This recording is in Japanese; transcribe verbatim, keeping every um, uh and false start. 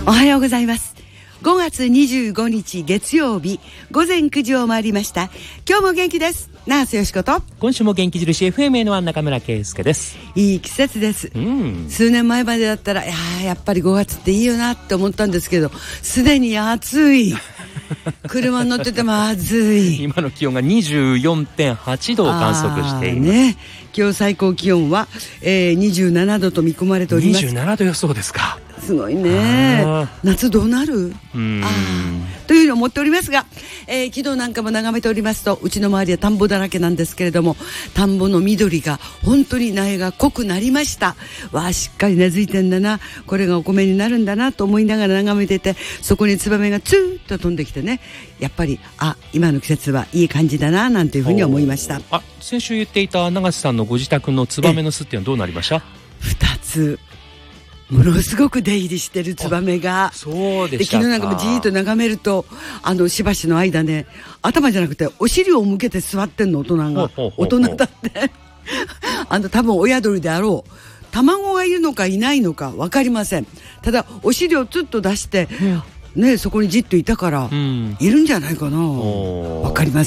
おはようございます。ごがつにじゅうごにち月曜日午前くじを回りました。今日も元気です。ナースよしこと。 今週も元気印 エフエムエヌワン 中村圭介です。 いい季節です、 うん、 数年前までだったらいややっぱりごがつっていいよなって思ったんですけど、すでに暑い車に乗ってても暑い今の気温が にじゅうよんてんはちどを観測しています、 ね、今日最高気温は、えー、にじゅうななどと見込まれております。 にじゅうななど予想ですか。 すごいね。夏どうなる？ うんあというのを思っておりますが、えー、昨日なんかも眺めておりますと、うちの周りは田んぼだらけなんですけれども、田んぼの緑が本当に苗が濃くなりました。わあ、しっかり根付いてんだな、これがお米になるんだなと思いながら眺めてて、そこにツバメがツーッと飛んできてね、やっぱりあ今の季節はいい感じだななんていうふうに思いました。 あ、先週言っていた永瀬さんのご自宅のツバメの巣っていうのはどうなりました？ ふたつものすごく出入りしてるツバメが。 そうでしたか。 で昨日なんかもじーっと眺めると、あのしばしの間ね、頭じゃなくてお尻を向けて座ってんの、大人が。 ほうほうほうほう。 大人だってあの多分親鳥であろう。卵がいるのかいないのか分かりません。ただお尻をつっと出して、うんね、そこにじっといたから、うん、いるんじゃないかな。分かりません。